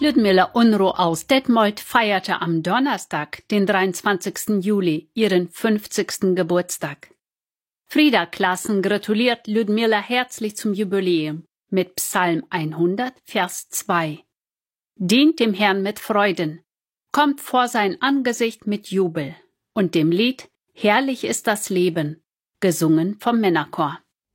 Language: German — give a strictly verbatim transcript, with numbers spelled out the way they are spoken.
Ljudmila Unruh aus Detmold feierte am Donnerstag, den dreiundzwanzigsten Juli, ihren fünfzigsten Geburtstag. Frieda Klassen gratuliert Ljudmila herzlich zum Jubiläum mit Psalm hundert, Vers zwei. Dient dem Herrn mit Freuden, kommt vor sein Angesicht mit Jubel und dem Lied Herrlich ist das Leben, gesungen vom Männerchor.